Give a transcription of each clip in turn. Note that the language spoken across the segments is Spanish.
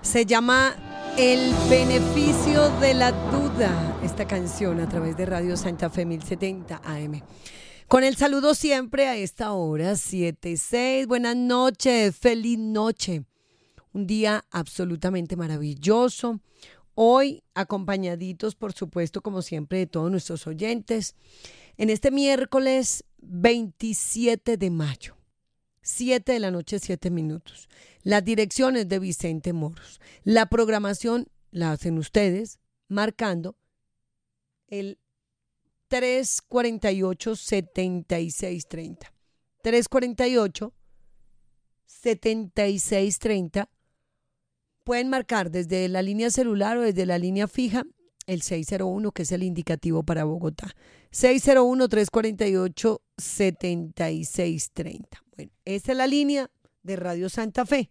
Se llama El beneficio de la duda, esta canción a través de Radio Santa Fe 1070 AM. Con el saludo siempre a esta hora, 7:06. Buenas noches, feliz noche. Un día absolutamente maravilloso. Hoy acompañaditos, por supuesto, como siempre, de todos nuestros oyentes. En este miércoles 27 de mayo, 7 de la noche, 7 minutos. Las direcciones de Vicente Moros. La programación la hacen ustedes marcando el 348-7630. 348-7630. Pueden marcar desde la línea celular o desde la línea fija el 601, que es el indicativo para Bogotá. 601-348-7630. Bueno, esa es la línea de Radio Santa Fe.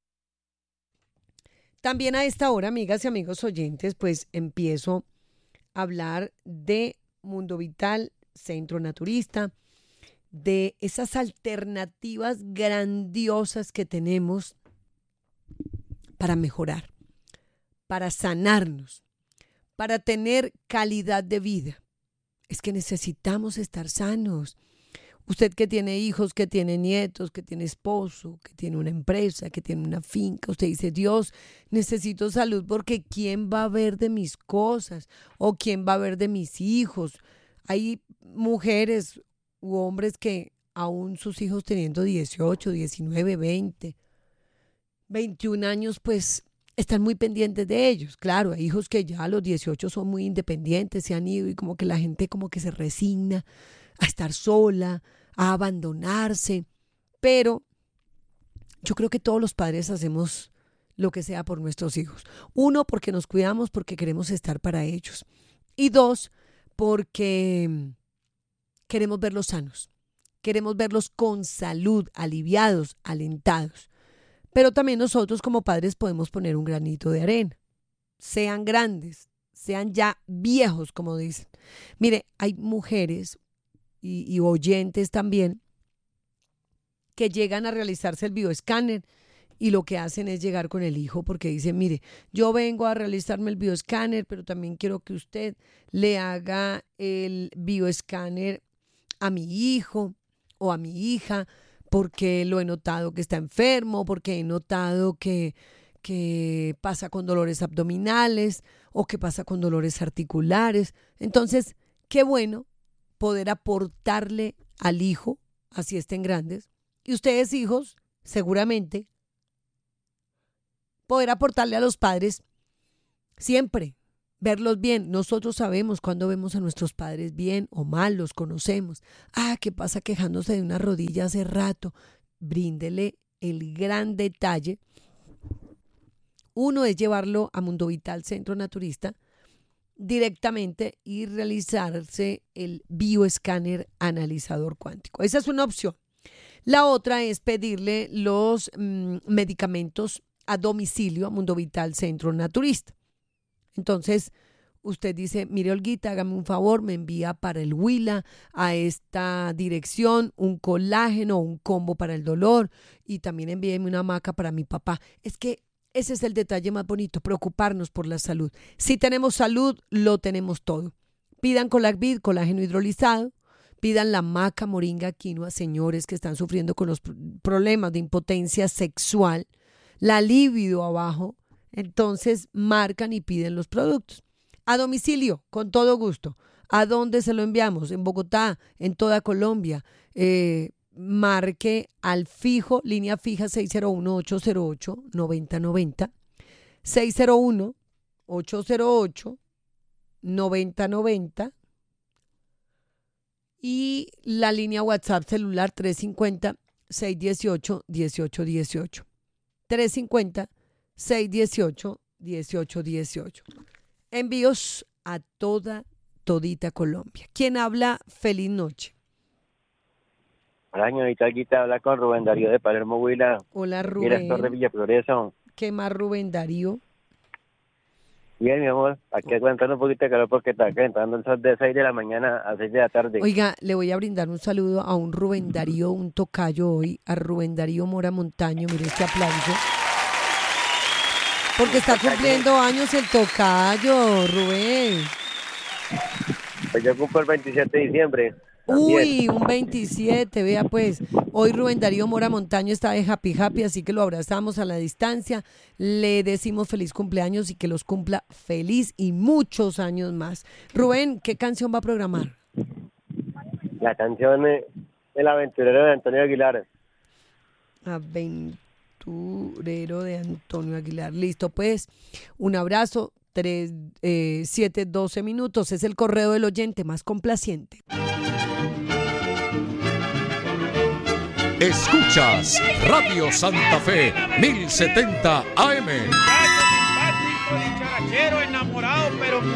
También a esta hora, amigas y amigos oyentes, pues empiezo a hablar de Mundo Vital, Centro Naturista, de esas alternativas grandiosas que tenemos para mejorar, para sanarnos, para tener calidad de vida. Es que necesitamos estar sanos. Usted que tiene hijos, que tiene nietos, que tiene esposo, que tiene una empresa, que tiene una finca, usted dice, Dios, necesito salud porque ¿quién va a ver de mis cosas? ¿O quién va a ver de mis hijos? Hay mujeres u hombres que aún sus hijos teniendo 18, 19, 20, 21 años, pues están muy pendientes de ellos. Claro, hay hijos que ya a los 18 son muy independientes, se han ido y como que la gente como que se resigna a estar sola, a abandonarse. Pero yo creo que todos los padres hacemos lo que sea por nuestros hijos. Uno, porque nos cuidamos, porque queremos estar para ellos. Y dos, porque queremos verlos sanos. Queremos verlos con salud, aliviados, alentados. Pero también nosotros como padres podemos poner un granito de arena. Sean grandes, sean ya viejos, como dicen. Mire, hay mujeres y oyentes también que llegan a realizarse el bioescáner y lo que hacen es llegar con el hijo porque dicen, mire, yo vengo a realizarme el bioescáner, pero también quiero que usted le haga el bioescáner a mi hijo o a mi hija porque lo he notado que está enfermo, porque he notado que pasa con dolores abdominales o que pasa con dolores articulares. Entonces, qué bueno poder aportarle al hijo, así estén grandes, y ustedes hijos, seguramente, poder aportarle a los padres siempre, verlos bien. Nosotros sabemos cuando vemos a nuestros padres bien o mal, los conocemos. ¿Qué pasa quejándose de una rodilla hace rato? Bríndele el gran detalle. Uno es llevarlo a Mundo Vital, Centro Naturista, directamente y realizarse el bioescáner analizador cuántico. Esa es una opción. La otra es pedirle los medicamentos a domicilio a Mundo Vital Centro Naturista. Entonces, usted dice, mire, Olguita, hágame un favor, me envía para el Huila a esta dirección un colágeno, un combo para el dolor y también envíeme una hamaca para mi papá. Es que ese es el detalle más bonito, preocuparnos por la salud. Si tenemos salud, lo tenemos todo. Pidan Colacvid, colágeno hidrolizado. Pidan la maca, moringa, quinoa, señores que están sufriendo con los problemas de impotencia sexual, la libido abajo. Entonces marcan y piden los productos. A domicilio, con todo gusto. ¿A dónde se lo enviamos? En Bogotá, en toda Colombia. Marque al fijo, línea fija 601-808-9090, 601-808-9090 y la línea WhatsApp celular 350-618-1818, 350-618-1818. Envíos a todita Colombia. ¿Quién habla? Feliz noche. Hola, señorita Olguita, habla con Rubén Darío de Palermo, Huila. Hola, Rubén. Director de Villa Progreso. ¿Qué más, Rubén Darío? Bien, mi amor, aquí aguantando un poquito de calor porque está calentando el sol de 6 de la mañana a 6 de la tarde. Oiga, le voy a brindar un saludo a un Rubén Darío, un tocayo hoy, a Rubén Darío Mora Montaño. Mire este aplauso. Porque está cumpliendo años el tocayo, Rubén. Pues yo cumplo el 27 de diciembre. Uy, un 27, vea pues. Hoy Rubén Darío Mora Montaño está de happy, así que lo abrazamos a la distancia. Le decimos feliz cumpleaños y que los cumpla feliz y muchos años más. Rubén, ¿qué canción va a programar? La canción El aventurero de Antonio Aguilar. Aventurero de Antonio Aguilar. Listo, pues. Un abrazo. 7:12 minutos. Es el correo del oyente más complaciente. Escuchas Radio Santa Fe 1070 AM. Muchacho simpático, dicharachero, enamorado, pero